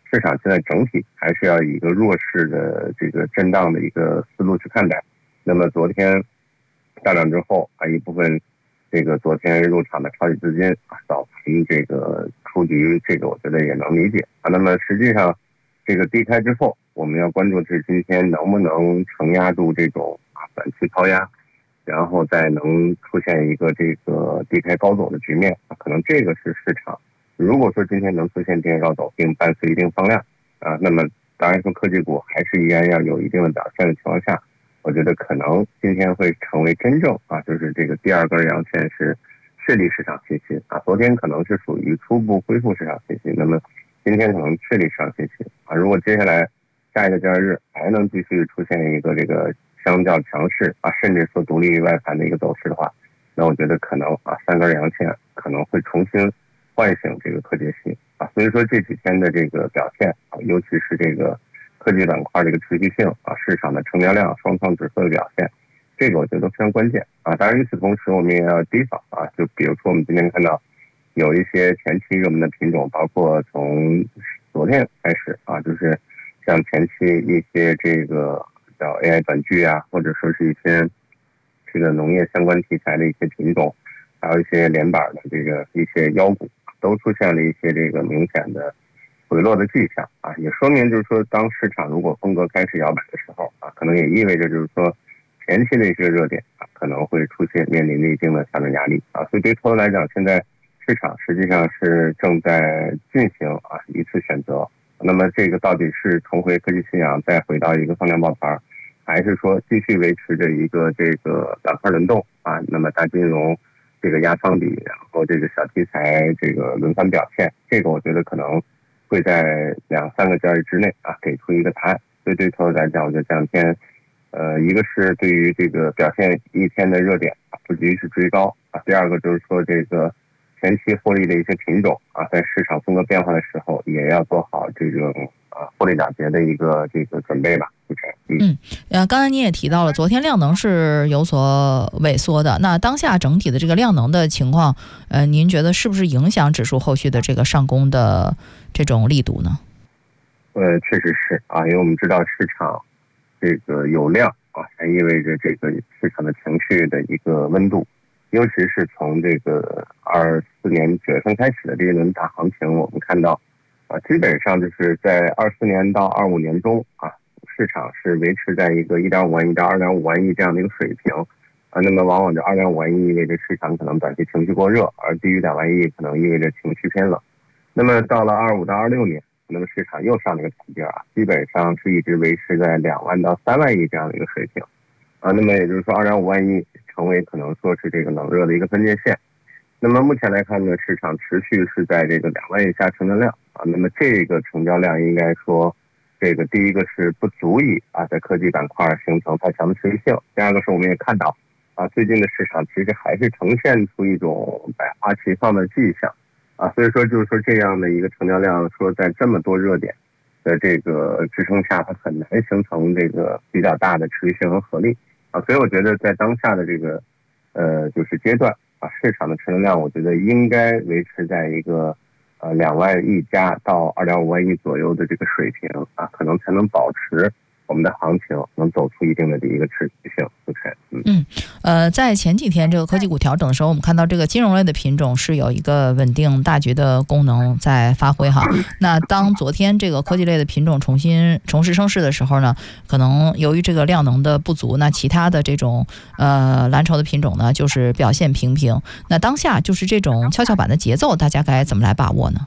市场现在整体还是要以一个弱势的这个震荡的一个思路去看待。那么昨天大涨之后一部分这个昨天入场的超级资金早盘这个出局，这个我觉得也能理解那么实际上这个低开之后，我们要关注的是今天能不能承压住这种短期抛压，然后再能出现一个这个低开高走的局面可能这个是市场如果说今天能出现低开高走并伴随一定放量那么当然说科技股还是依然要有一定的表现的情况下，我觉得可能今天会成为真正就是这个第二根阳线是确立市场信心昨天可能是属于初步恢复市场信心，那么今天可能确立市场信心如果接下来下一个交易日还能继续出现一个这个相较强势甚至说独立于外盘的一个走势的话，那我觉得可能三根阳线可能会重新唤醒这个科技性所以说这几天的这个表现尤其是这个科技板块的一个持续性市场的成交量双创指数的表现，这个我觉得都非常关键当然与此同时我们也要提防就比如说我们今天看到有一些前期热门的品种，包括从昨天开始就是像前期一些这个叫 AI 短剧或者说是一些这个农业相关题材的一些品种，还有一些连板的这个一些妖股，都出现了一些这个明显的回落的迹象也说明就是说当市场如果风格开始摇摆的时候可能也意味着就是说前期的一些热点可能会出现面临着一定的下面压力所以对投资来讲，现在市场实际上是正在进行一次选择，那么这个到底是重回科技信仰再回到一个放量爆盘，还是说继续维持着一个这个板块轮动那么大金融这个压舱底，然后这个小题材这个轮番表现，这个我觉得可能会在2-3个交易之内给出一个答案。所以对投资来讲，我觉得这两天一个是对于这个表现一天的热点不急于是追高第二个就是说这个前期获利的一些品种在市场风格变化的时候，也要做好这种获利了结的一个这个准备吧。 刚才您也提到了，昨天量能是有所萎缩的，那当下整体的这个量能的情况，您觉得是不是影响指数后续的这个上攻的这种力度呢？ 确实是因为我们知道市场这个有量还意味着这个市场的情绪的一个温度，尤其是从这个24年9月份开始的这一轮大行情，我们看到基本上就是在24年到25年中市场是维持在一个1.5万亿到2.5万亿这样的一个水平那么往往这2.5万亿意味着市场可能短期情绪过热，而低于2万亿可能意味着情绪偏冷。那么到了25到26年，那么市场又上了一个台阶基本上是一直维持在2万到3万亿这样的一个水平那么也就是说2.5万亿成为可能说是这个冷热的一个分界线。那么目前来看呢，市场持续是在这个2万亿以下成交量那么这个成交量应该说这个第一个是不足以在科技板块形成太强的持续性，第二个是我们也看到最近的市场其实还是呈现出一种百花齐放的迹象所以说就是说这样的一个成交量，说在这么多热点的这个支撑下，它很难形成这个比较大的持续性和合力所以我觉得在当下的这个就是阶段市场的成交量，我觉得应该维持在一个2万亿加到2.5万亿左右的这个水平可能才能保持我们的行情能走出一定的一个持续性。 在前几天这个科技股调整的时候，我们看到这个金融类的品种是有一个稳定大局的功能在发挥那当昨天这个科技类的品种重拾升势的时候呢，可能由于这个量能的不足，那其他的这种蓝筹的品种呢就是表现平平。那当下就是这种跷跷板的节奏，大家该怎么来把握呢？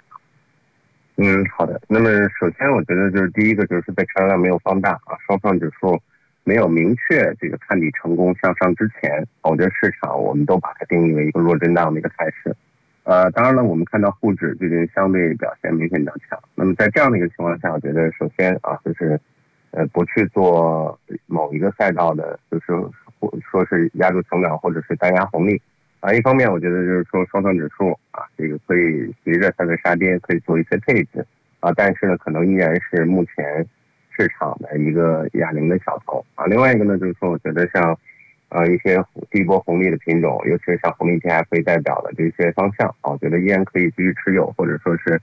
好的。那么首先我觉得就是第一个就是在成交量没有放大双创指数没有明确这个探底成功向上之前，我觉得市场我们都把它定义为一个弱震荡的一个态势当然了，我们看到沪指最近相对表现明显较强，那么在这样的一个情况下，我觉得首先就是不去做某一个赛道的就是说是压住成长或者是单压红利一方面我觉得就是说双创指数这个可以随着它的杀跌可以做一些配置但是呢可能依然是目前市场的一个哑铃的小头另外一个呢就是说我觉得像一些低波红利的品种，尤其是像红利 ETF 代表的这些方向我觉得依然可以继续持有，或者说是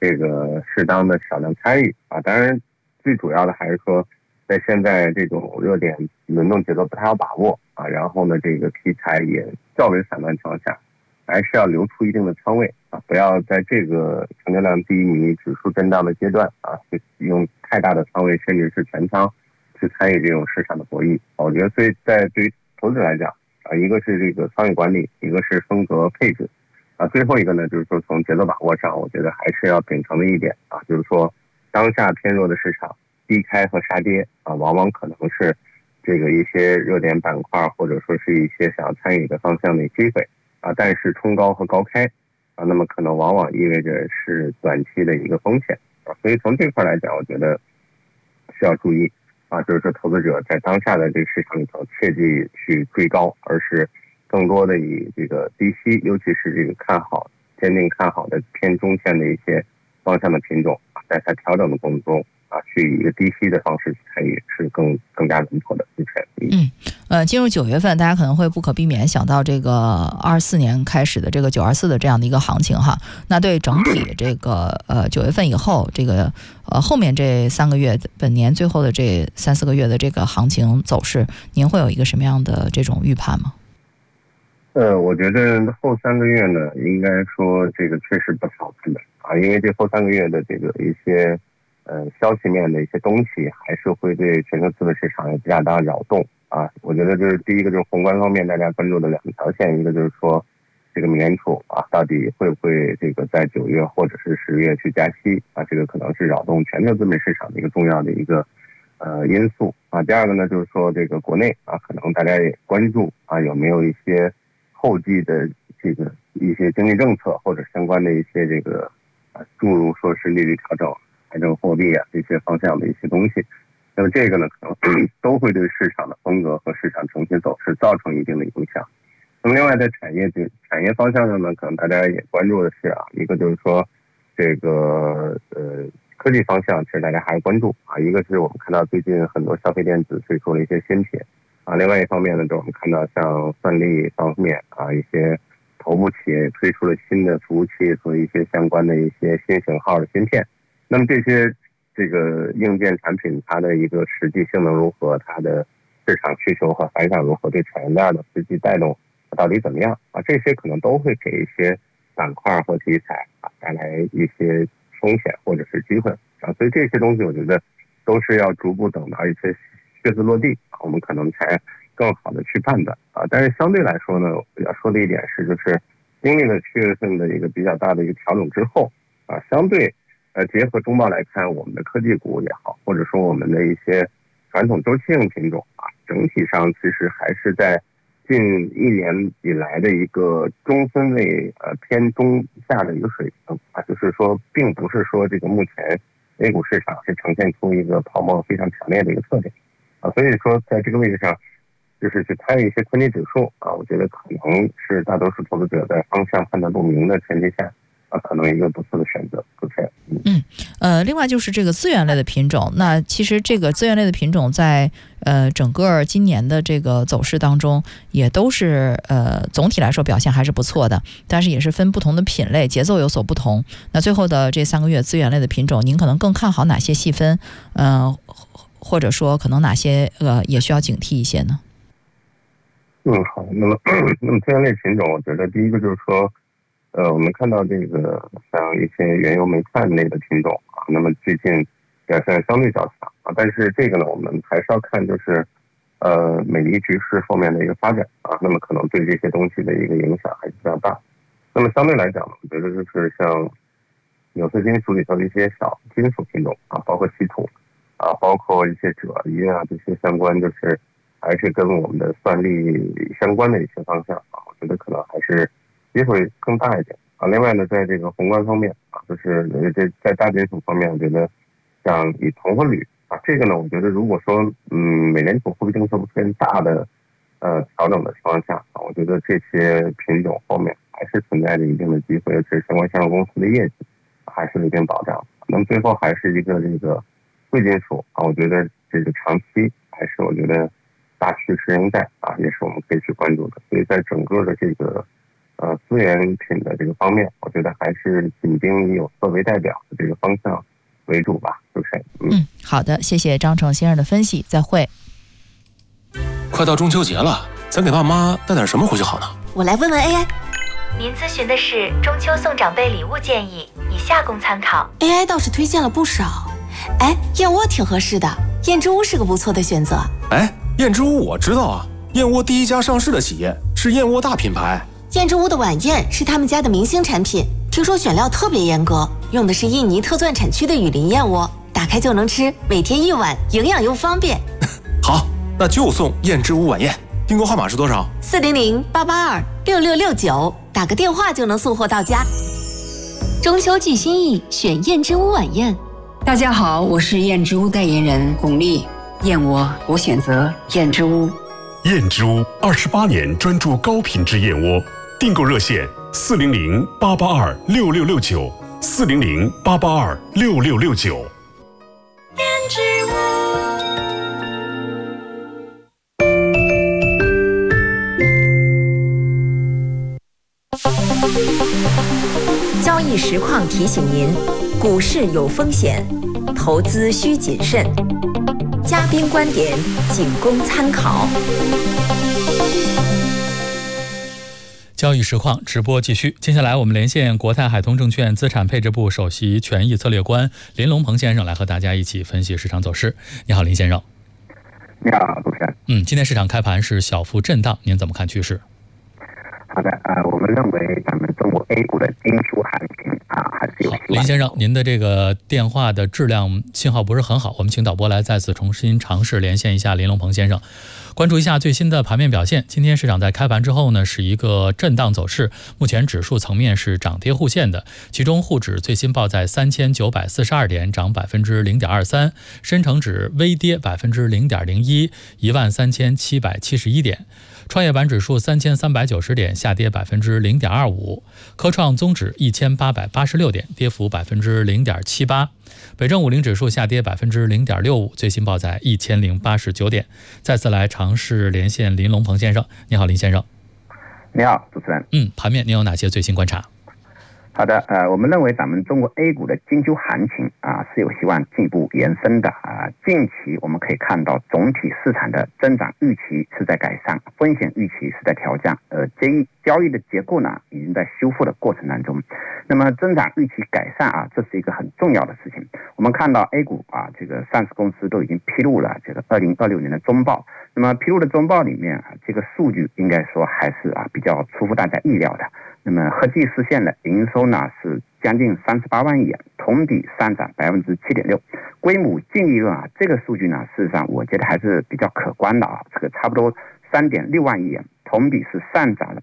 这个适当的少量参与啊。当然，最主要的还是说，在现在这种热点轮动节奏不太好把握啊，然后呢，这个题材也较为散乱情况下，还是要留出一定的仓位啊，不要在这个成交量低迷、指数震荡的阶段啊，去用太大的仓位，甚至是全仓去参与这种市场的博弈。我觉得，所以在对于投资者来讲啊，一个是这个仓位管理，一个是风格配置。啊，最后一个呢，就是说从节奏把握上，我觉得还是要秉承的一点啊，就是说当下偏弱的市场，低开和杀跌啊，往往可能是这个一些热点板块或者说是一些想要参与的方向的机会啊，但是冲高和高开啊，那么可能往往意味着是短期的一个风险啊，所以从这块来讲，我觉得需要注意啊，就是说投资者在当下的这个市场里头，切忌去追高，而是更多的以这个低吸，尤其是这个坚定看好的偏中线的一些方向的品种，在它调整的过程中啊，去以一个低吸的方式去参与，是更加稳妥的安全。 进入9月份，大家可能会不可避免想到这个24年开始的这个924的这样的一个行情哈。那对整体这个9月份以后这个后面这3个月，本年最后的这3、4个月的这个行情走势，您会有一个什么样的这种预判吗？ 我觉得后3个月呢，应该说这个确实不好看的啊，因为这后3个月的这个一些消息面的一些东西，还是会对全球资本市场有比较大的扰动啊。我觉得就是第一个就是宏观方面大家关注的2条线，一个就是说这个美联储啊到底会不会这个在9月或者是10月去加息啊，这个可能是扰动全球资本市场的一个重要的一个因素啊。第二个呢，就是说这个国内啊，可能大家也关注啊有没有一些后继的这个一些经济政策或者相关的一些这个诸如说是利率调整、财政货币啊这些方向的一些东西，那么这个呢可能都会对市场的风格和市场整体走势造成一定的影响。那么另外在产业方向上呢，可能大家也关注的是啊，一个就是说这个科技方向，其实大家还是关注啊，一个是我们看到最近很多消费电子推出了一些新品。啊，另外一方面呢，就是我们看到像算力方面啊，一些头部企业推出了新的服务器和一些相关的一些新型号的芯片。那么这些这个硬件产品，它的一个实际性能如何，它的市场需求和反响如何，对产业链的实际带动到底怎么样啊？这些可能都会给一些板块或题材啊带来一些风险或者是机会啊。所以这些东西，我觉得都是要逐步等到一些靴子落地，我们可能才更好的去判断啊。但是相对来说呢，我要说的一点是，就是经历了7月份的一个比较大的一个调整之后啊，相对结合中报来看，我们的科技股也好，或者说我们的一些传统周期性品种啊，整体上其实还是在近1年以来的一个中分位偏中下的一个水平啊，就是说并不是说这个目前A 股市场是呈现出一个泡沫非常强烈的一个特点。所以说在这个位置上，就是去参与一些科技指数啊，我觉得可能是大多数投资者在方向判断不明的前提下啊，可能一个不错的选择。 另外就是这个资源类的品种，那其实这个资源类的品种在整个今年的这个走势当中，也都是总体来说表现还是不错的，但是也是分不同的品类，节奏有所不同。那最后的这3个月资源类的品种，您可能更看好哪些细分？或者说可能哪些也需要警惕一些呢？ 好，那么资源类品种，我觉得第一个就是说，我们看到这个像一些原油煤炭类的品种啊，那么最近表现相对较强啊，但是这个呢，我们还是要看就是美离局势后面的一个发展啊，那么可能对这些东西的一个影响还是比较大。那么相对来讲呢，我觉得就是像有色金属里头的一些小金属品种啊，包括稀土啊，包括一些锗锂啊，这些相关就是还是跟我们的算力相关的一些方向啊，我觉得可能还是机会更大一点啊。另外呢，在这个宏观方面啊，就是在大金属方面，我觉得像以铜和铝啊，这个呢，我觉得如果说美联储货币政策不出现大的调整的情况下啊，我觉得这些品种后面还是存在着一定的机会，尤其是相关上市公司的业绩还是有一定保障。那么最后还是一个这个贵金属啊，我觉得这个长期还是我觉得大趋势仍在啊，也是我们可以去关注的。所以在整个的这个资源品的这个方面，我觉得还是紧盯以有色为代表的这个方向为主吧，主持人。 好的，谢谢张成先生的分析，再会。 快到中秋节了，咱给爸妈带点什么回去好呢？ 我来问问 AI。 您咨询的是中秋送长辈礼物建议，以下供参考。 AI 倒是推荐了不少，燕窝挺合适的，燕之屋是个不错的选择。 燕之屋我知道啊，燕窝第一家上市的企业，是燕窝大品牌。 燕之屋的晚宴是他们家的明星产品，听说选料特别严格，用的是印尼特钻产区的雨林燕窝，打开就能吃，每天1碗，营养又方便。 好，那就送燕之屋晚宴。订购号码是多少 ？400-882-6669，打个电话就能送货到家。 中秋寄心意，选燕之屋晚宴。 大家好，我是燕之屋代言人巩俐。燕窝我选择燕之屋。 燕之屋28年专注高品质燕窝，订购热线400-882-6669，400-882-6669。 燕之屋。 交易实况提醒您：股市有风险，投资需谨慎。嘉宾观点仅供参考。 交易实况直播继续，接下来我们连线国泰海通证券资产配置部首席权益策略官林龙鹏先生，来和大家一起分析市场走势。你好，林先生。 你好，主持人。 今天市场开盘是小幅震荡，您怎么看趋势？ 好的，我们认为咱们中国 A 股的金属行情还是有希望。 林先生，您的这个电话的质量信号不是很好，我们请导播来再次重新尝试连线一下林龙鹏先生。关注一下最新的盘面表现。今天市场在开盘之后呢，是一个震荡走势，目前指数层面是涨跌互现的，其中沪指最新报在3942点，涨0.23%，深成指微跌0.01%， 13771点。创业板指数3390点，下跌0.25%，科创综指1886点，跌幅0.78%，北证50指数下跌0.65%，最新报在1089点。再次来尝试连线林龙鹏先生。你好，林先生。 你好，主持人。 盘面您有哪些最新观察？ 好的，我们认为咱们中国 A 股的金秋行情是有希望进一步延伸的近期我们可以看到总体市场的增长预期是在改善，风险预期是在调降，交易的结构呢已经在修复的过程当中。那么增长预期改善这是一个很重要的事情。我们看到 A 股这个上市公司都已经披露了这个2026年的中报，那么披露的中报里面这个数据应该说还是比较出乎大家意料的。那么合计实现的营收呢是将近38万亿元，同比上涨7.6%，规模净利润这个数据呢事实上我觉得还是比较可观的这个差不多3.6万亿元，同比是上涨了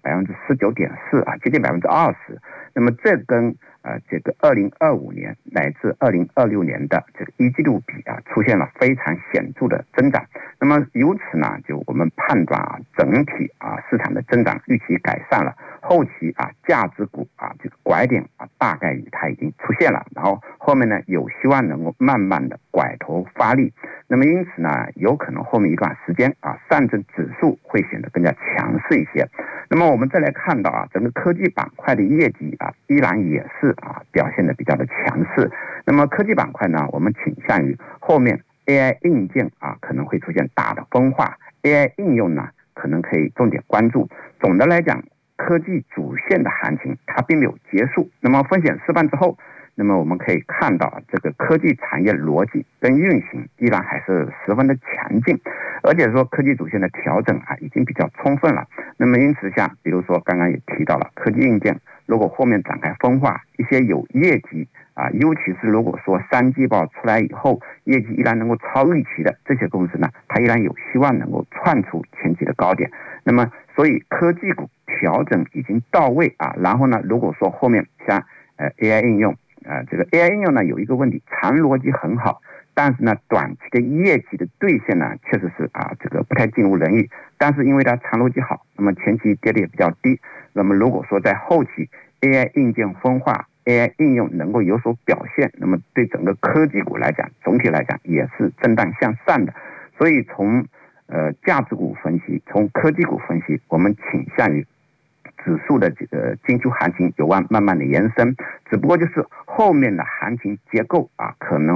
19.4%，接近20%。那么这跟这个2025年乃至2026年的这个一季度比出现了非常显著的增长。那么由此呢，就我们判断整体市场的增长预期改善了，后期价值股这个拐点大概率它已经出现了，然后后面呢有希望能够慢慢的拐头发力。那么因此呢，有可能后面一段时间上证指数会显得更加强势一些。那么我们再来看到整个科技板块的业绩依然也是表现的比较的强势。那么科技板块呢，我们倾向于后面 AI 硬件可能会出现大的分化， AI 应用呢可能可以重点关注。总的来讲，科技主线的行情它并没有结束。那么风险释放之后，那么我们可以看到这个科技产业逻辑跟运行依然还是十分的强劲，而且说科技主线的调整已经比较充分了。那么因此像比如说刚刚也提到了科技硬件，如果后面展开分化，一些有业绩尤其是如果说3季报出来以后业绩依然能够超预期的这些公司呢，它依然有希望能够创出前期的高点。那么所以科技股调整已经到位然后呢，如果说后面像AI 应用这个 AI 应用呢有一个问题，长逻辑很好，但是呢短期的业绩的兑现呢确实是这个不太尽如人意，但是因为它长逻辑好，那么前期跌得也比较低。那么如果说在后期 AI 硬件分化， AI 应用能够有所表现，那么对整个科技股来讲，总体来讲也是震荡向上的。所以从价值股分析，从科技股分析，我们倾向于指数的这个进出行情有望慢慢的延伸，只不过就是后面的行情结构可能